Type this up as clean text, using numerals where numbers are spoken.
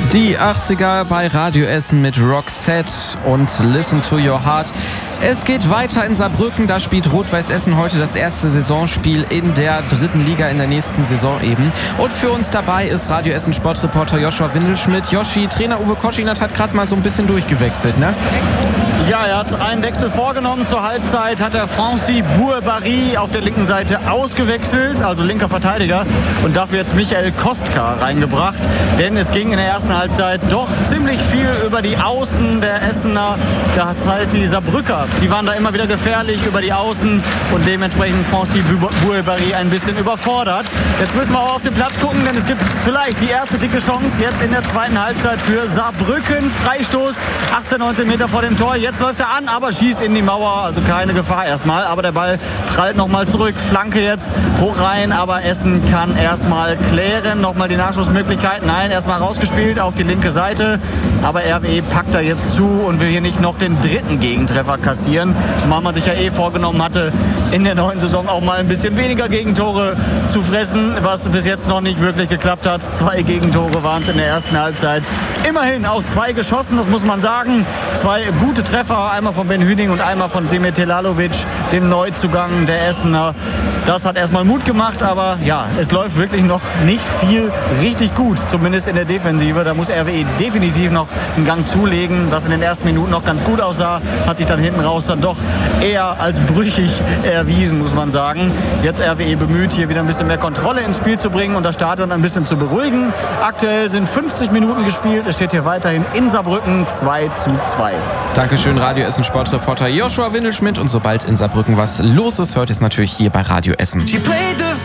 Die 80er bei Radio Essen mit Roxette und Listen to Your Heart. Es geht weiter in Saarbrücken, da spielt Rot-Weiß Essen heute das erste Saisonspiel in der 3. Liga in der nächsten Saison eben. Und für uns dabei ist Radio Essen Sportreporter Joshua Windelschmidt. Joshi, Trainer Uwe Koschinat hat gerade mal so ein bisschen durchgewechselt, ne? Ja, er hat einen Wechsel vorgenommen. Zur Halbzeit hat er Francis Bourbari auf der linken Seite ausgewechselt, also linker Verteidiger, und dafür jetzt Michael Kostka reingebracht. Denn es ging in der ersten Halbzeit doch ziemlich viel über die Außen der Essener. Das heißt, die Saarbrücker, die waren da immer wieder gefährlich über die Außen und dementsprechend Francis Bourbari ein bisschen überfordert. Jetzt müssen wir auch auf den Platz gucken, denn es gibt vielleicht die erste dicke Chance jetzt in der zweiten Halbzeit für Saarbrücken. Freistoß, 18, 19 Meter vor dem Tor. Jetzt läuft er an, aber schießt in die Mauer, also keine Gefahr erstmal. Aber der Ball prallt nochmal zurück. Flanke jetzt hoch rein, aber Essen kann erstmal klären. Nochmal die Nachschussmöglichkeit. Nein, erstmal rausgespielt auf die linke Seite. Aber RWE packt da jetzt zu und will hier nicht noch den dritten Gegentreffer kassieren. Zumal man sich ja vorgenommen hatte, in der neuen Saison auch mal ein bisschen weniger Gegentore zu fressen, was bis jetzt noch nicht wirklich geklappt hat. 2 Gegentore waren es in der ersten Halbzeit. Immerhin auch 2 geschossen, das muss man sagen. 2 gute Treffer, einmal von Ben Hüning und einmal von Semir Telalovic, dem Neuzugang der Essener. Das hat erstmal Mut gemacht, aber ja, es läuft wirklich noch nicht viel richtig gut, zumindest in der Defensive. Da muss RWE definitiv noch einen Gang zulegen. Was in den ersten Minuten noch ganz gut aussah, hat sich dann hinten raus dann doch eher als brüchig erwiesen, muss man sagen. Jetzt RWE bemüht, hier wieder ein bisschen mehr Kontrolle ins Spiel zu bringen und das Stadion ein bisschen zu beruhigen. Aktuell sind 50 Minuten gespielt. Es steht hier weiterhin in Saarbrücken 2:2. Dankeschön, Radio Essen Sportreporter Joshua Windelschmidt. Und sobald in Saarbrücken was los ist, hört es natürlich hier bei Radio Essen.